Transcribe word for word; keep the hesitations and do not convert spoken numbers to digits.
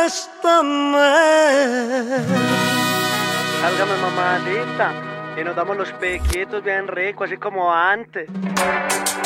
contéstame. Sálgame, mamacita, y nos damos los pequietos bien ricos, así como antes.